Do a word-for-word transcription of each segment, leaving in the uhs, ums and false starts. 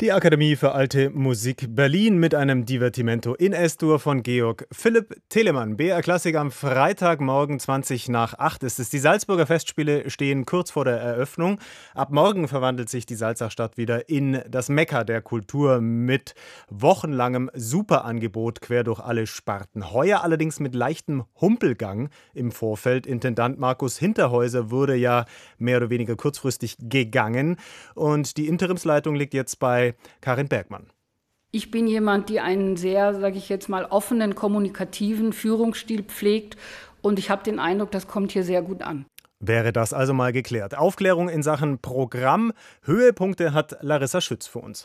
Die Akademie für Alte Musik Berlin mit einem Divertimento in S-Dur von Georg Philipp Telemann. B R Klassik am Freitagmorgen zwanzig nach acht ist es. Die Salzburger Festspiele stehen kurz vor der Eröffnung. Ab morgen verwandelt sich die Salzachstadt wieder in das Mekka der Kultur mit wochenlangem Superangebot quer durch alle Sparten. Heuer allerdings mit leichtem Humpelgang im Vorfeld. Intendant Markus Hinterhäuser wurde ja mehr oder weniger kurzfristig gegangen und die Interimsleitung liegt jetzt bei Karin Bergmann. Ich bin jemand, die einen sehr, sage ich jetzt mal, offenen, kommunikativen Führungsstil pflegt und ich habe den Eindruck, das kommt hier sehr gut an. Wäre das also mal geklärt. Aufklärung in Sachen Programm. Höhepunkte hat Larissa Schütz für uns.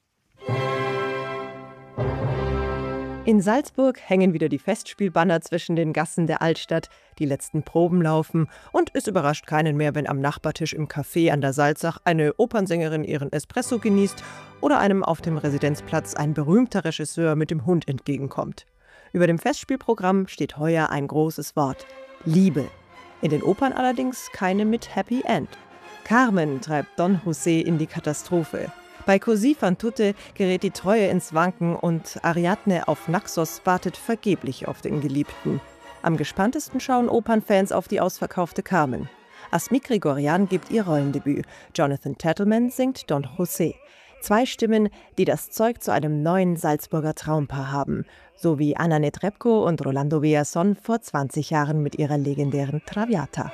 In Salzburg hängen wieder die Festspielbanner zwischen den Gassen der Altstadt, die letzten Proben laufen und es überrascht keinen mehr, wenn am Nachbartisch im Café an der Salzach eine Opernsängerin ihren Espresso genießt oder einem auf dem Residenzplatz ein berühmter Regisseur mit dem Hund entgegenkommt. Über dem Festspielprogramm steht heuer ein großes Wort: Liebe. In den Opern allerdings keine mit Happy End. Carmen treibt Don José in die Katastrophe. Bei Così fan tutte gerät die Treue ins Wanken und Ariadne auf Naxos wartet vergeblich auf den Geliebten. Am gespanntesten schauen Opernfans auf die ausverkaufte Carmen. Asmik Grigorian gibt ihr Rollendebüt. Jonathan Tettleman singt Don José. Zwei Stimmen, die das Zeug zu einem neuen Salzburger Traumpaar haben. So wie Anna Netrebko und Rolando Villazón vor zwanzig Jahren mit ihrer legendären Traviata.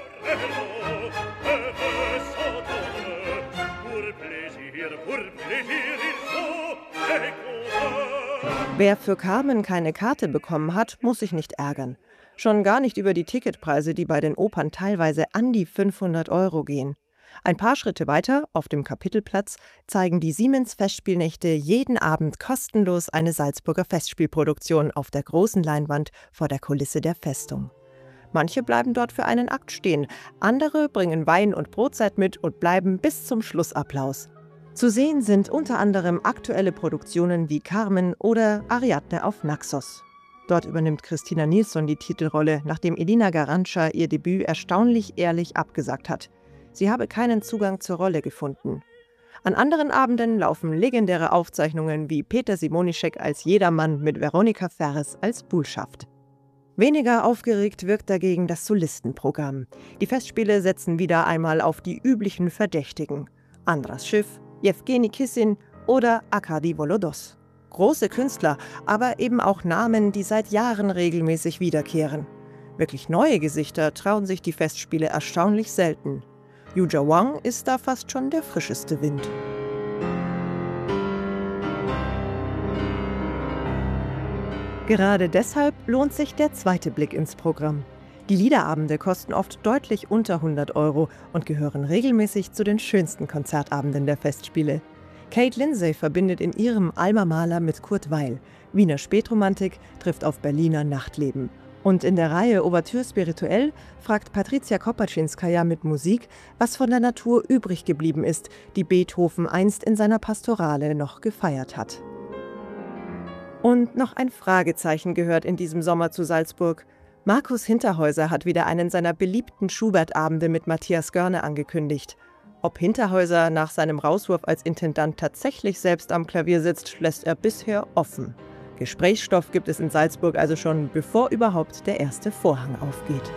Wer für Carmen keine Karte bekommen hat, muss sich nicht ärgern. Schon gar nicht über die Ticketpreise, die bei den Opern teilweise an die fünfhundert Euro gehen. Ein paar Schritte weiter, auf dem Kapitelplatz, zeigen die Siemens-Festspielnächte jeden Abend kostenlos eine Salzburger Festspielproduktion auf der großen Leinwand vor der Kulisse der Festung. Manche bleiben dort für einen Akt stehen, andere bringen Wein und Brotzeit mit und bleiben bis zum Schlussapplaus. Zu sehen sind unter anderem aktuelle Produktionen wie Carmen oder Ariadne auf Naxos. Dort übernimmt Christina Nilsson die Titelrolle, nachdem Elina Garanca ihr Debüt erstaunlich ehrlich abgesagt hat. Sie habe keinen Zugang zur Rolle gefunden. An anderen Abenden laufen legendäre Aufzeichnungen wie Peter Simonischek als Jedermann mit Veronika Ferres als Buhlschaft. Weniger aufgeregt wirkt dagegen das Solistenprogramm. Die Festspiele setzen wieder einmal auf die üblichen Verdächtigen. Andras Schiff, Jewgeni Kissin oder Arkadi Volodos. Große Künstler, aber eben auch Namen, die seit Jahren regelmäßig wiederkehren. Wirklich neue Gesichter trauen sich die Festspiele erstaunlich selten. Yuja Wang ist da fast schon der frischeste Wind. Gerade deshalb lohnt sich der zweite Blick ins Programm. Die Liederabende kosten oft deutlich unter hundert Euro und gehören regelmäßig zu den schönsten Konzertabenden der Festspiele. Kate Lindsay verbindet in ihrem Alma Maler mit Kurt Weill. Wiener Spätromantik trifft auf Berliner Nachtleben. Und in der Reihe Ouverture spirituell fragt Patricia Kopaczynskaja mit Musik, was von der Natur übrig geblieben ist, die Beethoven einst in seiner Pastorale noch gefeiert hat. Und noch ein Fragezeichen gehört in diesem Sommer zu Salzburg. Markus Hinterhäuser hat wieder einen seiner beliebten Schubert-Abende mit Matthias Görne angekündigt. Ob Hinterhäuser nach seinem Rauswurf als Intendant tatsächlich selbst am Klavier sitzt, lässt er bisher offen. Gesprächsstoff gibt es in Salzburg also schon, bevor überhaupt der erste Vorhang aufgeht.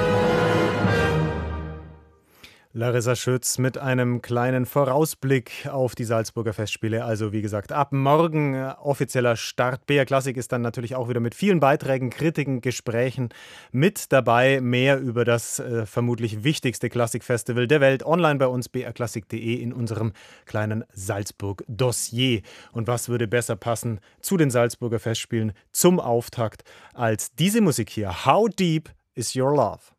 Larissa Schütz mit einem kleinen Vorausblick auf die Salzburger Festspiele. Also wie gesagt, ab morgen äh, offizieller Start. B R Klassik ist dann natürlich auch wieder mit vielen Beiträgen, Kritiken, Gesprächen mit dabei. Mehr über das äh, vermutlich wichtigste Klassikfestival der Welt online bei uns b r klassik punkt de in unserem kleinen Salzburg-Dossier. Und was würde besser passen zu den Salzburger Festspielen zum Auftakt als diese Musik hier? How Deep Is Your Love?